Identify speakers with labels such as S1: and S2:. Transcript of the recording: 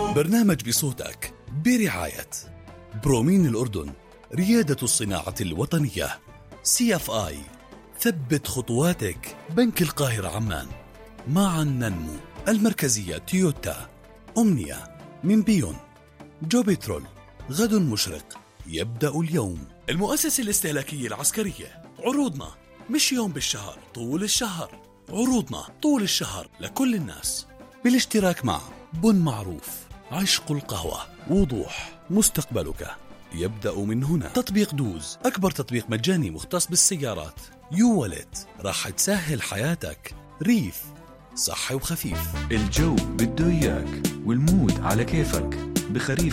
S1: برنامج بصوتك برعاية برومين الأردن، ريادة الصناعة الوطنية. CFI، ثبت خطواتك. بنك القاهرة عمان، معا ننمو. المركزية تويوتا. أمنية من بيون. جو بترول، غد مشرق يبدأ اليوم. المؤسسة الاستهلاكية العسكرية، عروضنا مش يوم بالشهر، طول الشهر. عروضنا طول الشهر لكل الناس، بالاشتراك مع بن معروف، عشق القهوة، وضوح. مستقبلك يبدأ من هنا. تطبيق دوز، أكبر تطبيق مجاني مختص بالسيارات. يو والت، راح تسهل حياتك. ريف، صحي وخفيف.
S2: الجو بده إياك والمود على كيفك بخريف